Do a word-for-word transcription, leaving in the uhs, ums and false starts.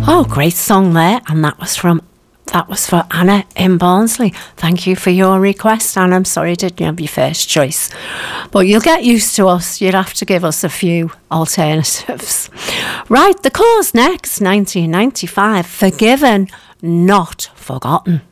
Oh, great song there, and that was from that was for Anna in Barnsley. Thank you for your request, Anna. I'm sorry I didn't have your first choice, but you'll get used to us. You'd have to give us a few alternatives. Right, The Cause next, nineteen ninety-five. Forgiven, Not Forgotten.